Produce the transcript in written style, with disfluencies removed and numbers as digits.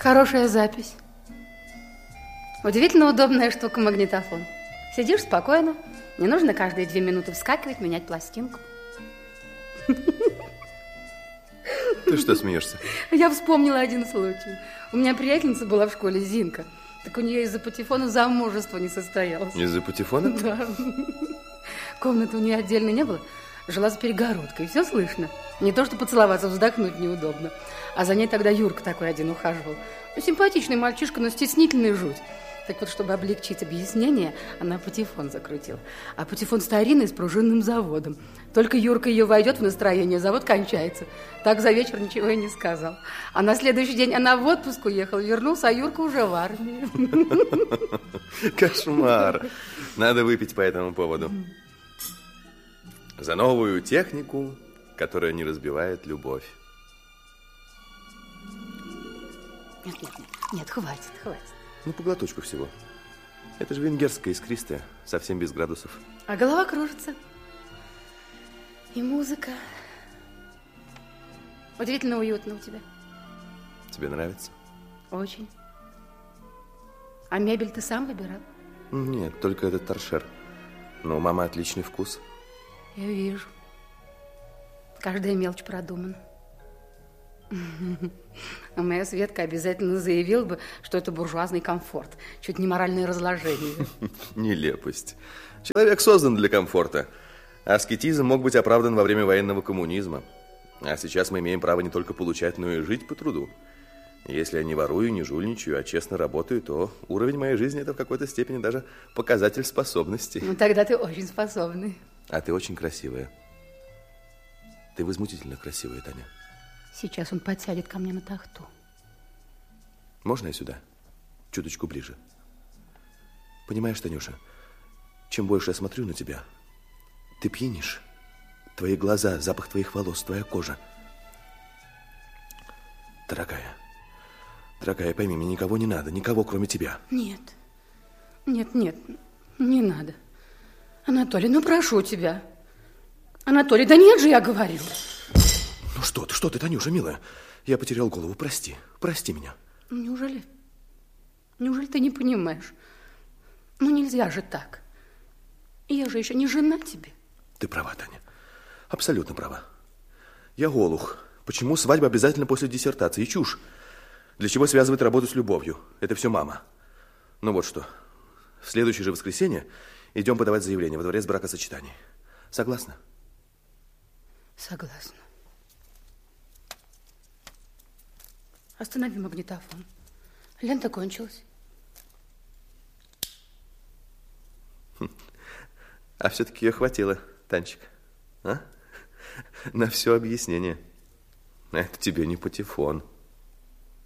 Хорошая запись. Удивительно удобная штука магнитофон. Сидишь спокойно, не нужно каждые 2 минуты вскакивать, менять пластинку. Ты что смеешься? Я вспомнила один случай. У меня приятельница была в школе, Зинка. Так у нее из-за патефона замужество не состоялось. Из-за патефона? Да. Комнаты у нее отдельно не было. Жила за перегородкой, и все слышно. Не то, что поцеловаться, вздохнуть неудобно. А за ней тогда Юрка такой один ухаживал. Ну, симпатичный мальчишка, но стеснительный жуть. Так вот, чтобы облегчить объяснение, она патефон закрутила. А патефон старинный с пружинным заводом. Только Юрка ее войдет в настроение, завод кончается. Так за вечер ничего и не сказал. А на следующий день она в отпуск уехала, вернулся, а Юрка уже в армии. Кошмар. Надо выпить по этому поводу. За новую технику, которая не разбивает любовь. Нет, хватит. Ну, по глоточку всего. Это же венгерская, искристая, совсем без градусов. А голова кружится. И музыка. Удивительно уютно у тебя. Тебе нравится? Очень. А мебель ты сам выбирал? Нет, только этот торшер. Но у мамы отличный вкус. Я вижу. Каждая мелочь продумана. А моя Светка обязательно заявила бы, что это буржуазный комфорт. Чуть не моральное разложение. Нелепость. Человек создан для комфорта. Аскетизм мог быть оправдан во время военного коммунизма. А сейчас мы имеем право не только получать, но и жить по труду. Если я не ворую, не жульничаю, а честно работаю, то уровень моей жизни – это в какой-то степени даже показатель способностей. Ну, тогда ты очень способный. А ты очень красивая. Ты возмутительно красивая, Таня. Сейчас он подсядет ко мне на тахту. Можно я сюда? Чуточку ближе. Понимаешь, Танюша, чем больше я смотрю на тебя, ты пьянишь. Твои глаза, запах твоих волос, твоя кожа. Дорогая, пойми, мне никого не надо, никого, кроме тебя. Нет, не надо. Анатолий, ну прошу тебя. Анатолий, да нет же, я говорю. Ну что ты, Танюша, милая? Я потерял голову, прости меня. Неужели ты не понимаешь? Ну нельзя же так. Я же еще не жена тебе. Ты права, Таня, абсолютно права. Я олух. Почему свадьба обязательно после диссертации? Чушь. Для чего связывать работу с любовью? Это все мама. Ну вот что, в следующее же воскресенье идем подавать заявление во дворец бракосочетаний. Согласна? Согласна. Останови магнитофон. Лента кончилась. А все-таки ее хватило, Танчик. А? На все объяснение. Это тебе не патефон.